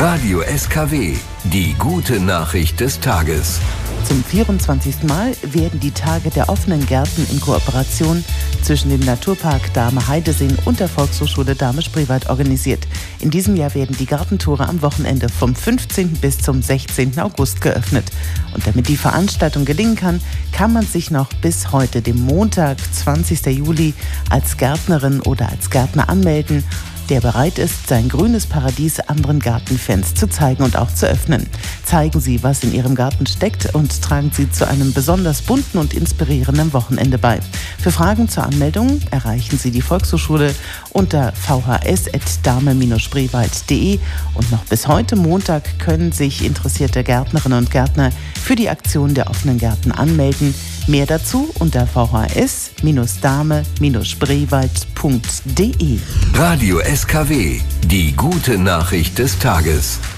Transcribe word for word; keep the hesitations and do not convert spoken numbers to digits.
Radio S K W, die gute Nachricht des Tages. Zum vierundzwanzigsten Mal werden die Tage der offenen Gärten in Kooperation zwischen dem Naturpark Dahme-Heideseen und der Volkshochschule Dahme-Spreewald organisiert. In diesem Jahr werden die Gartentore am Wochenende vom fünfzehnten bis zum sechzehnten August geöffnet. Und damit die Veranstaltung gelingen kann, kann man sich noch bis heute, dem Montag, zwanzigsten Juli, als Gärtnerin oder als Gärtner anmelden, der bereit ist, sein grünes Paradies anderen Gartenfans zu zeigen und auch zu öffnen. Zeigen Sie, was in Ihrem Garten steckt und tragen Sie zu einem besonders bunten und inspirierenden Wochenende bei. Für Fragen zur Anmeldung erreichen Sie die Volkshochschule unter v h s at dahme Bindestrich spreewald punkt de und noch bis heute Montag können sich interessierte Gärtnerinnen und Gärtner für die Aktion der offenen Gärten anmelden. Mehr dazu unter v h s Bindestrich dahme Bindestrich spreewald punkt de. Radio S K W, die gute Nachricht des Tages.